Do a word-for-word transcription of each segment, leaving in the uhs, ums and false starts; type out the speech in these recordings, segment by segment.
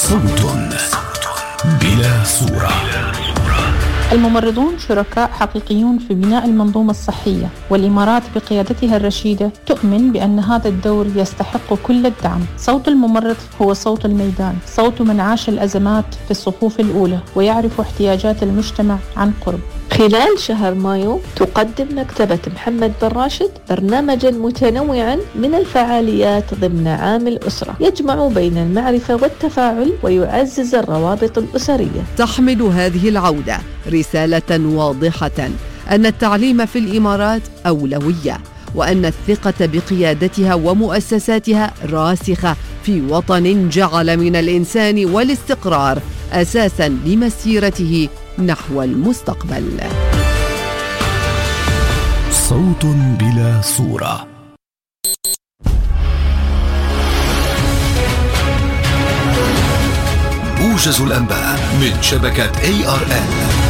صوت بلا صورة. الممرضون شركاء حقيقيون في بناء المنظومة الصحية، والإمارات بقيادتها الرشيدة تؤمن بأن هذا الدور يستحق كل الدعم. صوت الممرض هو صوت الميدان، صوت من عاش الأزمات في الصفوف الأولى ويعرف احتياجات المجتمع عن قرب. خلال شهر مايو تقدم مكتبة محمد بن راشد برنامجا متنوعا من الفعاليات ضمن عام الأسرة، يجمع بين المعرفة والتفاعل ويعزز الروابط الأسرية. تحمل هذه العودة رسالة واضحة أن التعليم في الإمارات أولوية، وأن الثقة بقيادتها ومؤسساتها راسخة في وطن جعل من الإنسان والاستقرار أساساً لمسيرته نحو المستقبل. صوت بلا صورة. موجز الأنباء من شبكة إيه آر إل.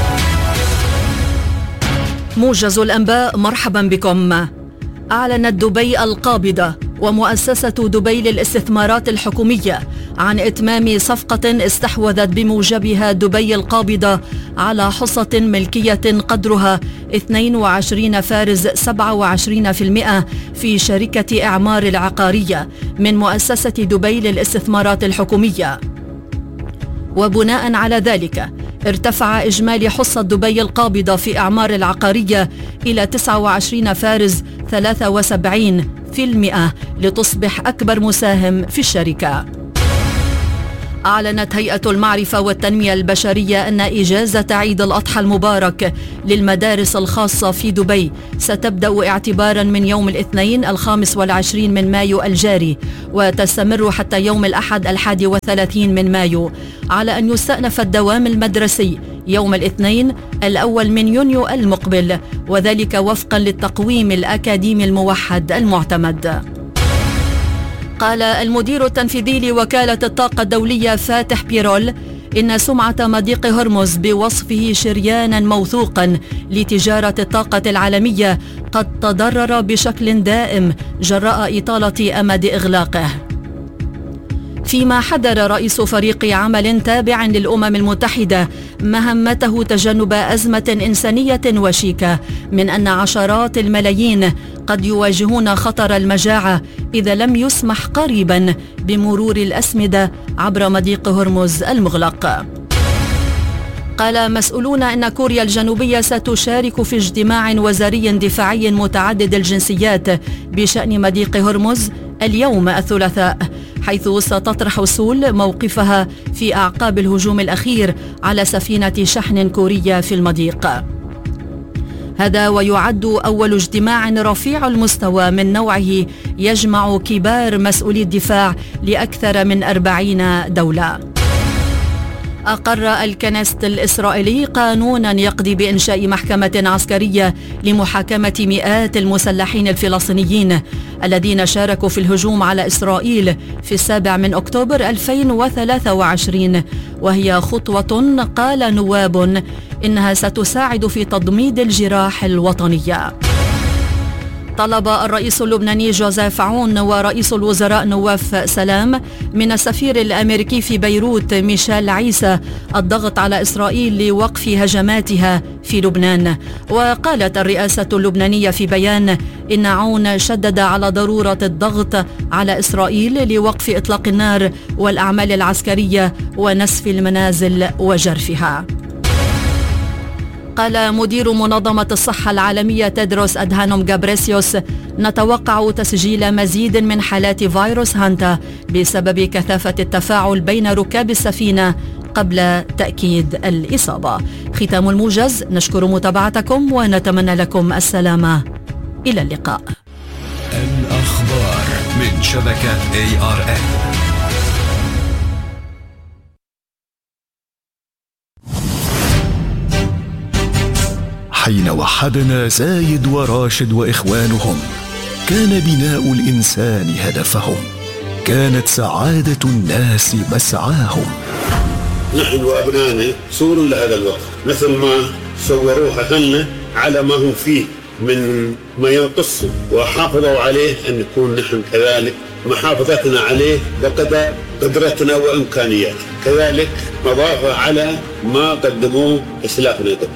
موجز الأنباء، مرحبا بكم. أعلنت دبي القابضة ومؤسسة دبي للاستثمارات الحكومية عن إتمام صفقة استحوذت بموجبها دبي القابضة على حصة ملكية قدرها اثنين وعشرين فارز سبعة وعشرين بالمئة في شركة إعمار العقارية من مؤسسة دبي للاستثمارات الحكومية. وبناء على ذلك ارتفع إجمالي حصة دبي القابضة في إعمار العقارية إلى تسعة وعشرين فارز ثلاثة وسبعين بالمئة لتصبح أكبر مساهم في الشركة. أعلنت هيئة المعرفة والتنمية البشرية أن إجازة عيد الأضحى المبارك للمدارس الخاصة في دبي ستبدأ اعتبارا من يوم الاثنين الخامس والعشرين من مايو الجاري، وتستمر حتى يوم الأحد الحادي والثلاثين من مايو، على أن يستأنف الدوام المدرسي يوم الاثنين الأول من يونيو المقبل، وذلك وفقا للتقويم الأكاديمي الموحد المعتمد. قال المدير التنفيذي لوكالة الطاقة الدولية فاتح بيرول إن سمعة مضيق هرمز بوصفه شريانا موثوقا لتجارة الطاقة العالمية قد تضرر بشكل دائم جراء إطالة أمد إغلاقه. فيما حذر رئيس فريق عمل تابع للأمم المتحدة مهمته تجنب أزمة إنسانية وشيكة من أن عشرات الملايين قد يواجهون خطر المجاعة إذا لم يسمح قريبا بمرور الأسمدة عبر مضيق هرمز المغلق. قال مسؤولون إن كوريا الجنوبية ستشارك في اجتماع وزاري دفاعي متعدد الجنسيات بشأن مضيق هرمز اليوم الثلاثاء، حيث ستطرح سول موقفها في أعقاب الهجوم الأخير على سفينة شحن كورية في المضيق. هذا ويعد أول اجتماع رفيع المستوى من نوعه يجمع كبار مسؤولي الدفاع لأكثر من أربعين دولة. أقر الكنيست الإسرائيلي قانونا يقضي بإنشاء محكمة عسكرية لمحاكمة مئات المسلحين الفلسطينيين الذين شاركوا في الهجوم على إسرائيل في السابع من أكتوبر ألفين وثلاثة وعشرين، وهي خطوة قال نواب إنها ستساعد في تضميد الجراح الوطنية. طلب الرئيس اللبناني جوزيف عون ورئيس الوزراء نواف سلام من السفير الأمريكي في بيروت ميشيل عيسى الضغط على إسرائيل لوقف هجماتها في لبنان. وقالت الرئاسة اللبنانية في بيان إن عون شدد على ضرورة الضغط على إسرائيل لوقف إطلاق النار والأعمال العسكرية ونسف المنازل وجرفها. قال مدير منظمة الصحة العالمية تيدروس أدهانوم غابريسيوس نتوقع تسجيل مزيد من حالات فيروس هانتا بسبب كثافة التفاعل بين ركاب السفينة قبل تأكيد الإصابة. ختام الموجز، نشكر متابعتكم ونتمنى لكم السلامة. إلى اللقاء. الأخبار من شبكة إيه آر إل. حين وحدنا زايد وراشد وإخوانهم كان بناء الإنسان هدفهم، كانت سعادة الناس مسعاهم. نحن وأبنائنا صور لهذا الوقت مثل ما صوروها هن على ما هم فيه من ما ينقصهم، وحافظوا عليه أن نكون نحن كذلك محافظتنا عليه بقدر قدرتنا وإمكانياتنا، كذلك نضافة على ما قدموه إسلافنا قبل.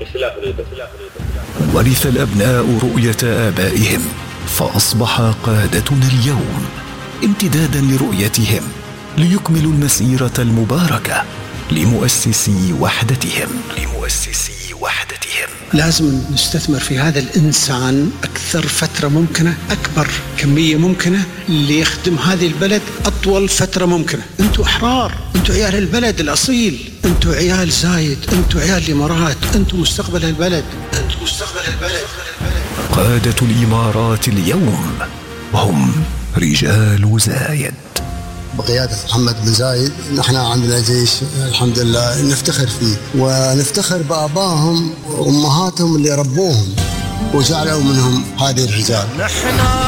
ورث الأبناء رؤية آبائهم فأصبح قادتنا اليوم امتدادا لرؤيتهم ليكملوا المسيرة المباركة لمؤسسي وحدتهم لمؤسسي وحدتهم. لازم نستثمر في هذا الإنسان أكثر فترة ممكنة، أكبر كمية ممكنة، ليخدم هذه البلد أطول فترة ممكنة. أنتوا أحرار، أنتوا عيال البلد الأصيل، أنتوا عيال زايد، أنتوا عيال الإمارات، أنتوا مستقبل البلد، أنتوا مستقبل البلد. قادة الإمارات اليوم هم رجال زايد بقيادة محمد بن زايد. نحن عندنا جيش الحمد لله نفتخر فيه، ونفتخر بآبائهم وأمهاتهم اللي ربوهم وجعلوا منهم هذه الرجال.